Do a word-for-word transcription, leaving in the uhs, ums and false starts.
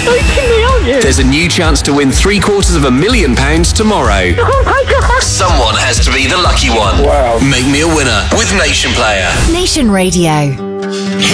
joking me, aren't you? There's a new chance to win three quarters of a million pounds tomorrow. Oh my God. Someone has to be the lucky one. Wow. Make me a winner with Nation Player. Nation Radio.